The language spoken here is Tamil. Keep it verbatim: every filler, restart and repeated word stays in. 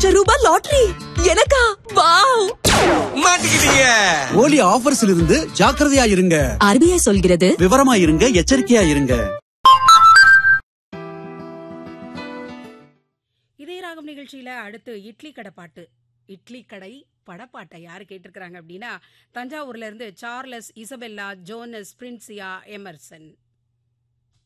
லட்சம் ரூபாய் லாட்டரி எனக்கா? வாவ்! மாட்டிக்கிட்டீங்க. ஓலி ஆஃபர்ஸ்ல இருந்து ஜாக்கிரதையா இருங்க. ஆர்பிஐ சொல்கிறது விவரமா இருங்க, எச்சரிக்கையா இருங்க. இதே ராகம் நிகழ்ச்சியில அடுத்து இட்லி கடை பாட்டு. இட்லி கடை படப்பாட்டை யாரு கேட்டிருக்கிறாங்க அப்படின்னா, தஞ்சாவூர்ல இருந்து சார்லஸ், இசபெல்லா, ஜோனஸ், பிரின்சியா, எமர்சன்.